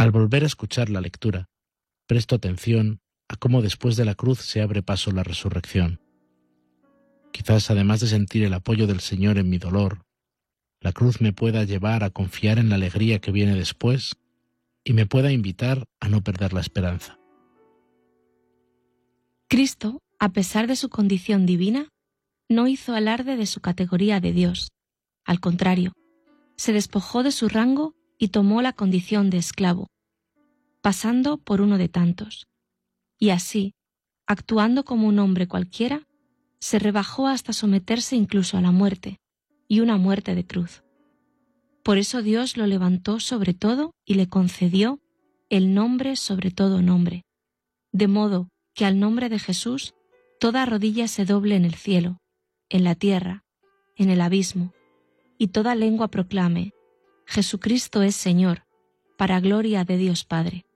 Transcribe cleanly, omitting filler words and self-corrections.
Al volver a escuchar la lectura, presto atención a cómo después de la cruz se abre paso la resurrección. Quizás, además de sentir el apoyo del Señor en mi dolor, la cruz me pueda llevar a confiar en la alegría que viene después y me pueda invitar a no perder la esperanza. Cristo, a pesar de su condición divina, no hizo alarde de su categoría de Dios. Al contrario, se despojó de su rango y tomó la condición de esclavo, pasando por uno de tantos. Y así, actuando como un hombre cualquiera, se rebajó hasta someterse incluso a la muerte, y una muerte de cruz. Por eso Dios lo levantó sobre todo y le concedió el nombre sobre todo nombre, de modo que al nombre de Jesús toda rodilla se doble en el cielo, en la tierra, en el abismo, y toda lengua proclame: Jesucristo es Señor, para gloria de Dios Padre.